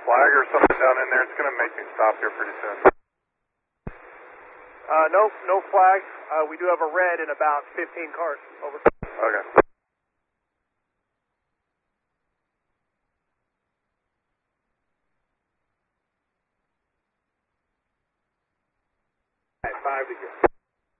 flag or something down in there? It's going to make me stop here pretty soon. No flag. We do have a red in about 15 cars. Over. Okay. At 5 to go.